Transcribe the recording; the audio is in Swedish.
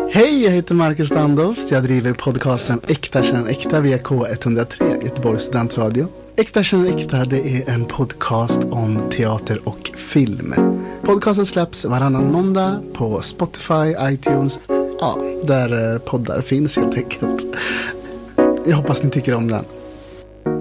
Hej, jag heter Marcus Standoft. Jag driver podcasten Äkta känner äkta via K103, Göteborgs studentradio. Äkta känner äkta, det är en podcast om teater och film. Podcasten släpps varannan måndag på Spotify, iTunes, ja, där poddar finns helt enkelt. Jag hoppas ni tycker om den.